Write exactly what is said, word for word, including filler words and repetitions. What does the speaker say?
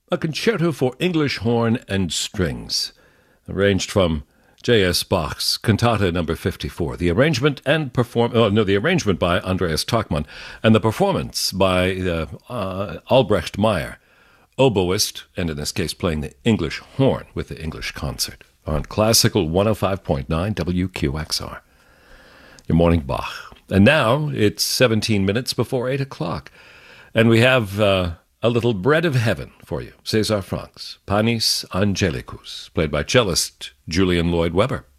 a concerto for English horn and strings, arranged from J S. Bach's Cantata number fifty-four. The arrangement and perform oh, no, the arrangement by Andreas Tachmann, and the performance by uh, uh, Albrecht Meyer, oboist, and in this case playing the English horn with the English concert on Classical one oh five point nine W Q X R. Your morning Bach. And now it's seventeen minutes before eight o'clock, and we have uh, a little bread of heaven for you, César Franck's Panis Angelicus, played by cellist Julian Lloyd Webber.